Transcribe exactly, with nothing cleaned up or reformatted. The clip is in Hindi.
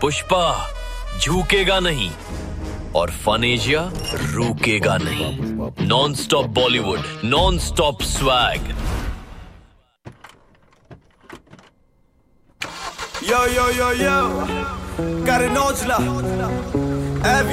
पुष्पा झुकेगा नहीं और फन एशिया रुकेगा नहीं। Non stop Bollywood, non stop swag. Yo, yo, yo, yo, got an Ojla, heavy.